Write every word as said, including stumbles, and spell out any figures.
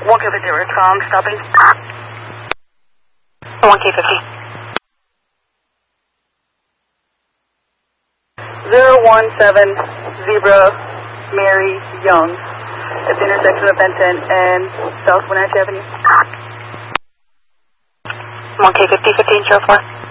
one K fifty, it's calm, stopping. one K fifty. zero one seven Zebra Mary Young at the intersection of Benton and South Wenatchee Avenue. one K fifty, fifteen, zero four.